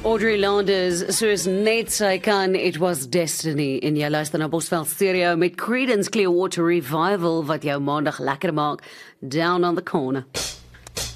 Audrey Landers, soos net sy kan, It Was Destiny, en jy luister na Bosveld Stereo met Creedence Clearwater Revival, wat jou maandag lekker maak, down on the corner.